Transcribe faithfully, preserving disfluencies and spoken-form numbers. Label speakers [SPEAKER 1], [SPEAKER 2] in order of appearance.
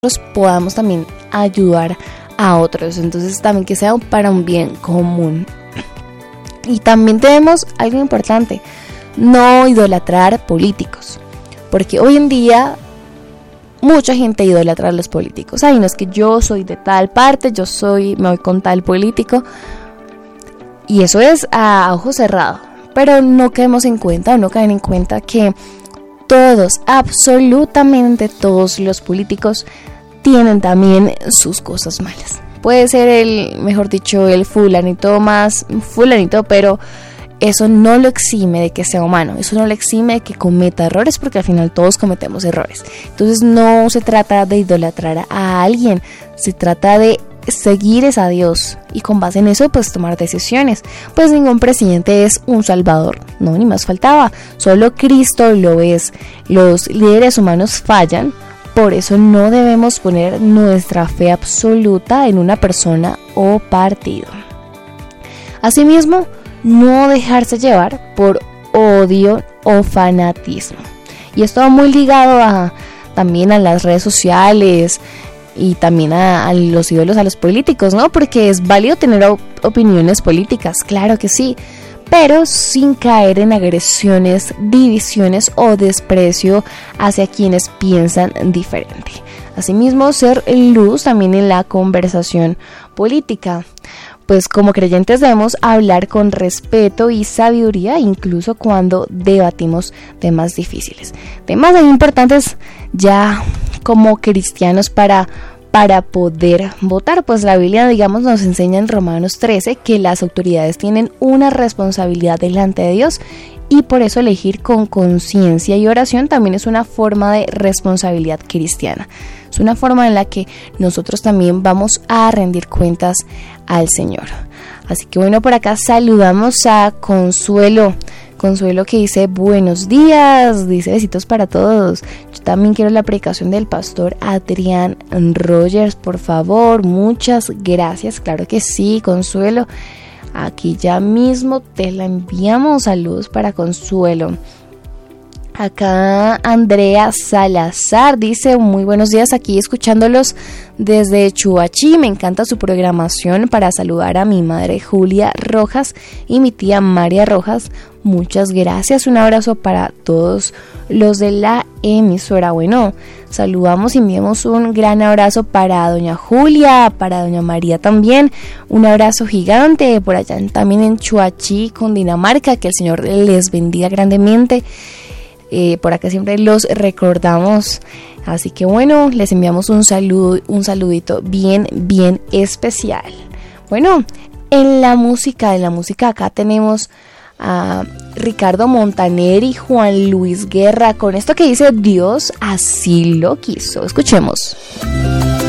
[SPEAKER 1] podamos también ayudar a otros, entonces también que sea para un bien común. Y también tenemos algo importante, no idolatrar políticos, porque hoy en día mucha gente idolatra a los políticos. Ay, no, es que yo soy de tal parte, yo soy, me voy con tal político, y eso es a ojo cerrado, pero no caemos en cuenta, o no caen en cuenta que todos, absolutamente todos los políticos tienen también sus cosas malas. Puede ser el, mejor dicho, el fulanito más fulanito, pero eso no lo exime de que sea humano, eso no lo exime de que cometa errores, porque al final todos cometemos errores. Entonces no se trata de idolatrar a alguien, se trata de seguir es a Dios y con base en eso pues tomar decisiones. Pues ningún presidente es un salvador, no, ni más faltaba, solo Cristo lo es. Los líderes humanos fallan, por eso no debemos poner nuestra fe absoluta en una persona o partido. Asimismo, no dejarse llevar por odio o fanatismo. Y esto va muy ligado a, también a las redes sociales y también a, a los ídolos, a los políticos, ¿no? Porque es válido tener op- opiniones políticas, claro que sí, pero sin caer en agresiones, divisiones o desprecio hacia quienes piensan diferente. Asimismo, ser luz también en la conversación política. Pues como creyentes debemos hablar con respeto y sabiduría, incluso cuando debatimos temas difíciles. Temas muy importantes ya como cristianos para, para poder votar. Pues la Biblia, digamos, nos enseña en Romanos trece que las autoridades tienen una responsabilidad delante de Dios, y por eso elegir con conciencia y oración también es una forma de responsabilidad cristiana. Es una forma en la que nosotros también vamos a rendir cuentas al Señor. Así que bueno, por acá saludamos a Consuelo. Consuelo que dice buenos días, dice besitos para todos. Yo también quiero la predicación del pastor Adrián Rogers, por favor. Muchas gracias, claro que sí, Consuelo. Aquí ya mismo te la enviamos. Saludos para Consuelo. Acá Andrea Salazar dice muy buenos días, aquí escuchándolos desde Chuachi, me encanta su programación. Para saludar a mi madre Julia Rojas y mi tía María Rojas, muchas gracias, un abrazo para todos los de la emisora. Bueno, saludamos y enviamos un gran abrazo para doña Julia, para doña María también, un abrazo gigante por allá también en Chuachi, Cundinamarca, que el Señor les bendiga grandemente. Eh, por acá siempre los recordamos, así que bueno, les enviamos un saludo, un saludito bien, bien especial. Bueno, en la música, en la música acá tenemos a Ricardo Montaner y Juan Luis Guerra con esto que dice Dios así lo quiso. Escuchemos.